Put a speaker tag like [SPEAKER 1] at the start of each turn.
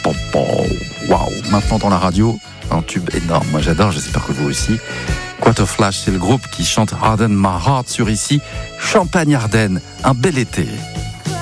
[SPEAKER 1] Waouh. Maintenant dans la radio, un tube énorme. Moi j'adore, j'espère que vous aussi. Quater Flash, c'est le groupe qui chante Harden My Heart sur ici, Champagne Ardenne. Un bel été.